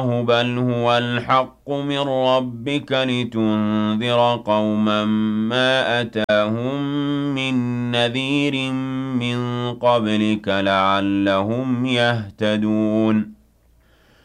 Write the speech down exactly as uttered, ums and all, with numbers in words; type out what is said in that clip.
بل هو الحق من ربك لتنذر قوما ما أتاهم من نذير من قبلك لعلهم يهتدون